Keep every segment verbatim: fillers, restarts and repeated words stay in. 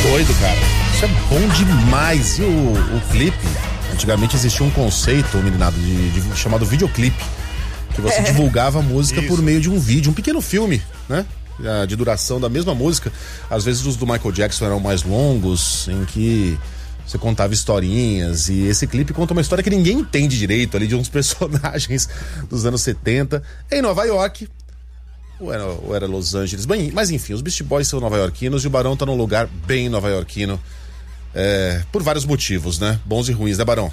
doido, cara. Isso é bom demais. E o, o clipe, antigamente existia um conceito, meninado, de, de, chamado videoclipe, que você é. divulgava a música Isso. por meio de um vídeo, um pequeno filme, né? De duração da mesma música. Às vezes os do Michael Jackson eram mais longos, em que você contava historinhas, e esse clipe conta uma história que ninguém entende direito, ali de uns personagens dos anos setenta, em Nova York, ou era, ou era Los Angeles, bem, mas enfim, os Beast Boys são nova-iorquinos e o Barão tá num lugar bem nova-iorquino, é, por vários motivos, né? Bons e ruins, né, Barão?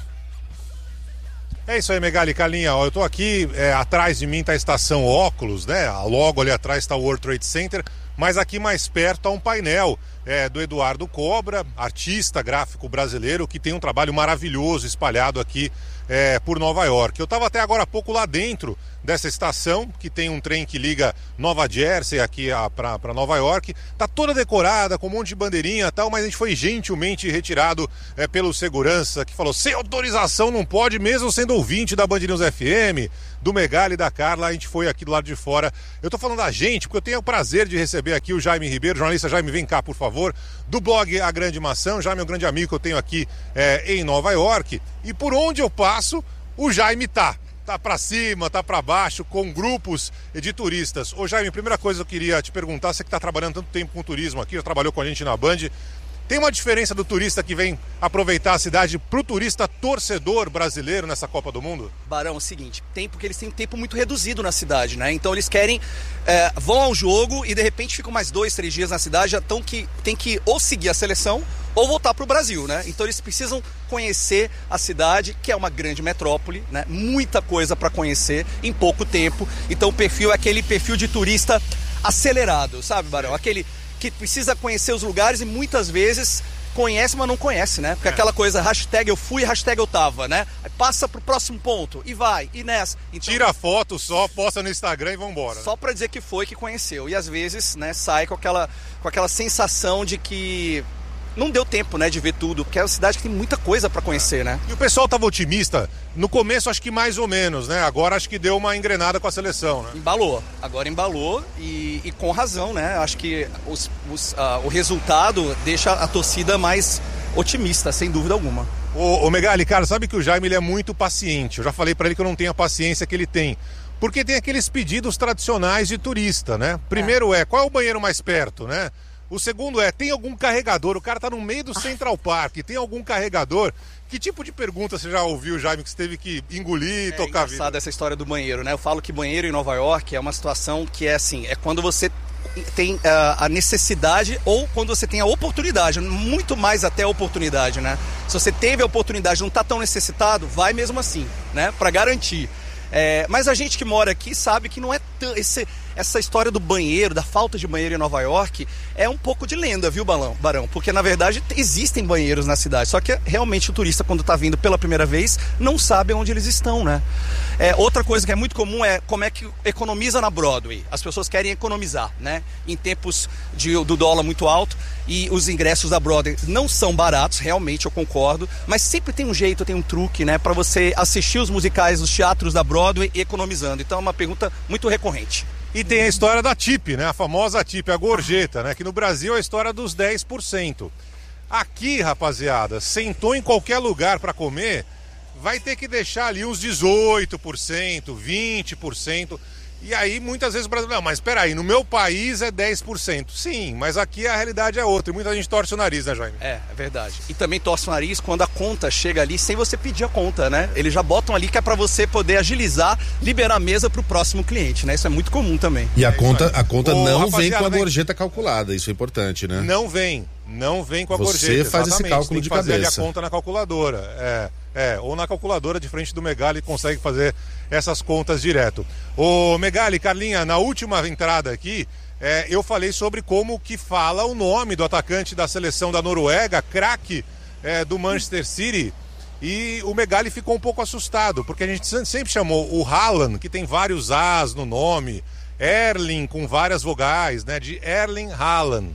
É isso aí, Megali, Carlinha, ó, eu tô aqui, é, atrás de mim tá a estação Óculos, né? Logo ali atrás tá o World Trade Center, mas aqui mais perto tá um painel é, do Eduardo Cobra, artista gráfico brasileiro, que tem um trabalho maravilhoso espalhado aqui é, por Nova York. Eu estava até agora há pouco lá dentro dessa estação, que tem um trem que liga Nova Jersey aqui para Nova York. Tá toda decorada, com um monte de bandeirinha e tal, mas a gente foi gentilmente retirado é, pelo segurança, que falou, sem autorização não pode, mesmo sendo ouvinte da Band News F M, do Megali e da Carla. A gente foi aqui do lado de fora. Eu tô falando da gente, porque eu tenho o prazer de receber aqui o Jaime Ribeiro, jornalista Jaime, vem cá, por favor, do blog A Grande Maçã. Jaime é um grande amigo que eu tenho aqui é, em Nova York, e por onde eu passo, o Jaime tá. Tá pra cima, tá pra baixo, com grupos de turistas. Ô Jaime, primeira coisa que eu queria te perguntar, você que tá trabalhando tanto tempo com turismo aqui, já trabalhou com a gente na Band, tem uma diferença do turista que vem aproveitar a cidade pro turista torcedor brasileiro nessa Copa do Mundo? Barão, é o seguinte, tem porque eles têm um tempo muito reduzido na cidade, né? Então eles querem, é, vão ao jogo e de repente ficam mais dois, três dias na cidade, já tão que, tem que ou seguir a seleção ou voltar pro Brasil, né? Então eles precisam conhecer a cidade, que é uma grande metrópole, né? Muita coisa para conhecer em pouco tempo. Então o perfil é aquele perfil de turista acelerado, sabe, Barão? Aquele que precisa conhecer os lugares e muitas vezes conhece, mas não conhece, né? Porque é. aquela coisa, hashtag eu fui, hashtag eu tava, né? Aí passa pro próximo ponto e vai, e nessa. Então, tira a foto só, posta no Instagram e vambora. Só pra dizer que foi, que conheceu. E às vezes, né, sai com aquela, com aquela sensação de que não deu tempo, né, de ver tudo, porque é uma cidade que tem muita coisa para conhecer, né? E o pessoal tava otimista, no começo acho que mais ou menos, né? Agora acho que deu uma engrenada com a seleção, né? Embalou, agora embalou e, e com razão, né? Acho que os, os, uh, o resultado deixa a torcida mais otimista, sem dúvida alguma. Ô, ô Megali, cara, sabe que o Jaime ele é muito paciente, eu já falei para ele que eu não tenho a paciência que ele tem. Porque tem aqueles pedidos tradicionais de turista, né? Primeiro é, é qual é o banheiro mais perto, né? O segundo é, tem algum carregador? O cara tá no meio do Central Park, tem algum carregador? Que tipo de pergunta você já ouviu, Jaime, que você teve que engolir e é tocar a vida? É engraçado essa história do banheiro, né? Eu falo que banheiro em Nova York é uma situação que é assim, é quando você tem uh, a necessidade ou quando você tem a oportunidade, muito mais até a oportunidade, né? Se você teve a oportunidade e não tá tão necessitado, vai mesmo assim, né? Pra garantir. É, mas a gente que mora aqui sabe que não é tão... Esse, essa história do banheiro, da falta de banheiro em Nova York, é um pouco de lenda, viu, Balão, Barão? Porque, na verdade, existem banheiros na cidade. Só que, realmente, o turista, quando está vindo pela primeira vez, não sabe onde eles estão, né? É, outra coisa que é muito comum é como é que economiza na Broadway. As pessoas querem economizar, né? Em tempos de, do dólar muito alto, e os ingressos da Broadway não são baratos, realmente, eu concordo, mas sempre tem um jeito, tem um truque, né? Para você assistir os musicais, os teatros da Broadway economizando. Então, é uma pergunta muito recorrente. E tem a história da tip, né? A famosa tip, a gorjeta, né? Que no Brasil é a história dos dez por cento. Aqui, rapaziada, sentou em qualquer lugar para comer, vai ter que deixar ali uns dezoito por cento, vinte por cento. E aí, muitas vezes o brasileiro, não, mas espera aí, no meu país é dez por cento. Sim, mas aqui a realidade é outra. E muita gente torce o nariz, né, Jaime? É, é verdade. E também torce o nariz quando a conta chega ali sem você pedir a conta, né? Eles já botam ali que é pra você poder agilizar, liberar a mesa pro próximo cliente, né? Isso é muito comum também. E a é conta, a conta Ô, não rapaziada, vem com a vem... gorjeta calculada, isso é importante, né? Não vem, não vem com a você gorjeta. Você faz exatamente. esse cálculo Tem de que fazer cabeça. Ali a conta na calculadora, é... É, ou na calculadora de frente do Megali consegue fazer essas contas direto. Ô Megali, Carlinha, na última entrada aqui, é, eu falei sobre como que fala o nome do atacante da seleção da Noruega, craque é, do Manchester City, e o Megali ficou um pouco assustado, porque a gente sempre chamou o Haaland, que tem vários As no nome, Erling com várias vogais, né, de Erling Haaland.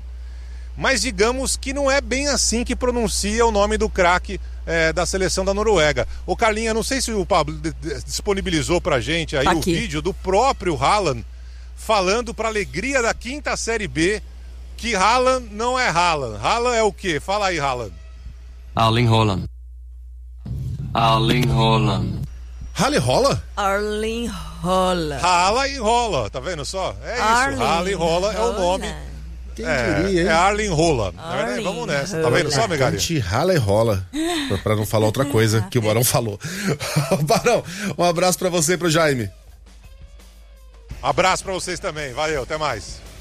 Mas digamos que não é bem assim que pronuncia o nome do craque é, da seleção da Noruega. Ô Carlinha, não sei se o Pablo disponibilizou pra gente aí tá o vídeo do próprio Haaland falando pra alegria da quinta série B que Haaland não é Haaland. Haaland é o quê? Fala aí, Haaland. Erling Haaland. Erling Haaland. Haaland rola? Erling Haaland. Haaland e rola, tá vendo só? É isso, Haaland rola é o nome. Quem É, diria, hein? é Erling Haaland. Erling Vamos nessa, tá vendo só, Megali? Gente, rala e rola. Pra, pra não falar outra coisa que o Barão falou. Barão, um abraço pra você e pro Jaime. Abraço pra vocês também, valeu, até mais.